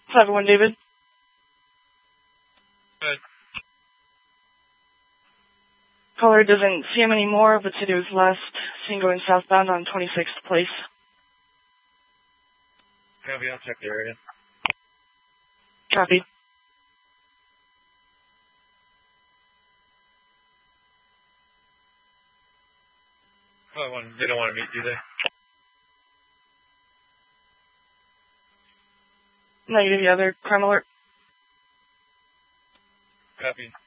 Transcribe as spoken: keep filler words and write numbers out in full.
five one David. Good. Caller doesn't see him anymore, but said he was last seen going southbound on twenty-sixth Place. Copy, I'll check the area. Copy. Oh, one, they don't want to meet, do they? Negative, the other crime alert. Copy.